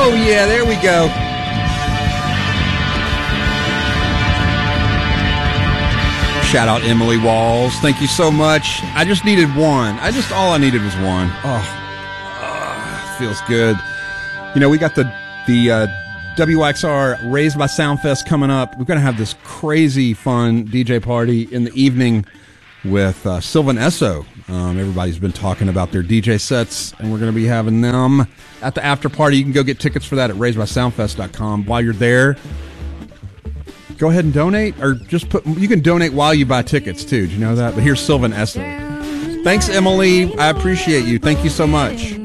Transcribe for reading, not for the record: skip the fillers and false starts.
Oh, yeah, there we go. Shout out Emily Walls. Thank you so much. I just needed one. All I needed was one. Feels good. You know, we got the WXR Raised by Soundfest coming up. We're going to have this crazy fun DJ party in the evening with Sylvan Esso. Everybody's been talking about their DJ sets, and we're going to be having them at the after party. You can go get tickets for that at raisedbysoundfest.com. While you're there, go ahead and donate, or you can donate while you buy tickets too. Do you know that? But here's Sylvan Esso. Thanks, Emily. I appreciate you. Thank you so much.